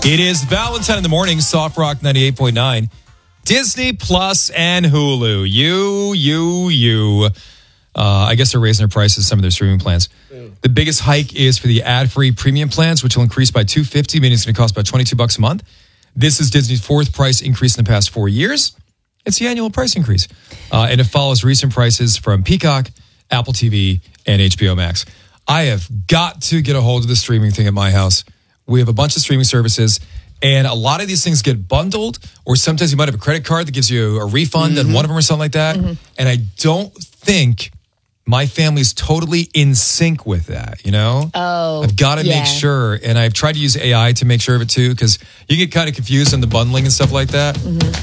It is Valentine in the morning, Soft Rock 98.9. Disney Plus and Hulu. I guess they're raising their prices, some of their streaming plans. The biggest hike is for the ad-free premium plans, which will increase by $250, meaning it's going to cost about $22 a month. This is Disney's fourth price increase in the past 4 years. It's the annual price increase. And it follows recent prices from Peacock, Apple TV, and HBO Max. I have got to get a hold of the streaming thing at my house. We have a bunch of streaming services, and a lot of these things get bundled, or sometimes you might have a credit card that gives you a refund on one of them or something like that. And I don't think my family's totally in sync with that, you know? Oh, I've got to make sure, and I've tried to use AI to make sure of it too, because you get kind of confused on the bundling and stuff like that.